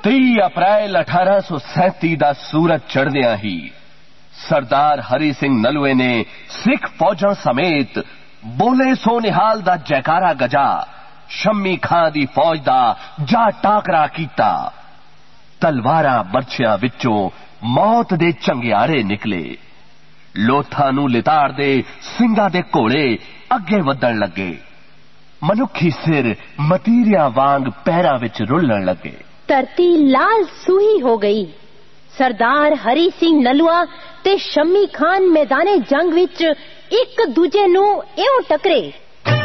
30 ਅਪ੍ਰੈਲ 1837 ਦਾ ਸੂਰਜ ਚੜ੍ਹਦਿਆਂ ਹੀ ਸਰਦਾਰ ਹਰੀ ਸਿੰਘ ਨਲੂਏ ਨੇ ਸਿੱਖ ਫੌਜਾਂ ਸਮੇਤ ਬੋਲੇ ਸੋ ਨਿਹਾਲ ਦਾ ਜੈਕਾਰਾ ਗਜਾ ਸ਼ੰਮੀ ਖਾਂ ਦੀ ਫੌਜ ਦਾ ਜਾ ਟਾਕਰਾ ਕੀਤਾ। ਤਲਵਾਰਾਂ ਬਰਛਿਆਂ ਵਿੱਚੋਂ ਮੌਤ ਦੇ ਚੰਗਿਆੜੇ ਨਿਕਲੇ। ਲੋਥਾਂ ਨੂੰ ਲਿਤਾੜਦੇ ਸਿੰਘਾਂ ਦੇ ਘੋੜੇ ਅੱਗੇ ਵਧਣ ਲੱਗੇ। ਮਨੁੱਖੀ ਸਿਰ ਮਤੀਰਿਆਂ ਵਾਂਗ ਪੈਰਾਂ ਵਿੱਚ ਰੁਲਣ ਲੱਗੇ। ਧਰਤੀ ਲਾਲ ਸੂਹੀ ਹੋ ਗਈ। ਸਰਦਾਰ ਹਰੀ ਸਿੰਘ ਨਲੂਆ ਤੇ ਸ਼ੰਮੀ ਖਾਨ ਮੈਦਾਨੇ ਜੰਗ ਵਿੱਚ ਇੱਕ ਦੂਜੇ ਨੂੰ ਇਉਂ ਟਕਰੇ